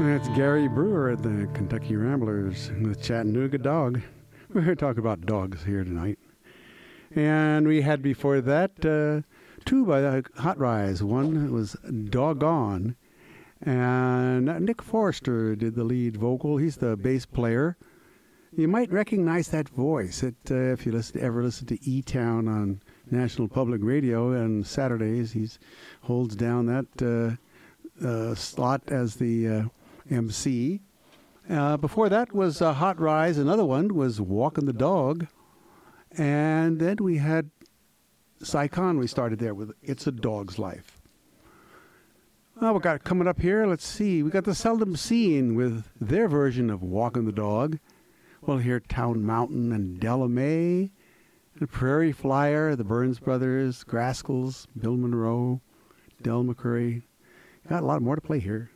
That's Gary Brewer at the Kentucky Ramblers with Chattanooga Dog. We're going to talk about dogs here tonight. And we had before that two by the Hot Rise. One was Doggone. And Nick Forrester did the lead vocal. He's the bass player. You might recognize that voice if you ever listen to E-Town on National Public Radio on Saturdays. He holds down that slot as the MC. Before that was Hot Rise. Another one was Walking the Dog. And then we had Psychon. We started there with It's a Dog's Life. Well, we got coming up here. Let's see. We got the Seldom Seen with their version of Walking the Dog. We'll hear Town Mountain and Della Mae, the Prairie Flyer, the Burns Brothers, Grascals, Bill Monroe, Del McCurry. Got a lot more to play here.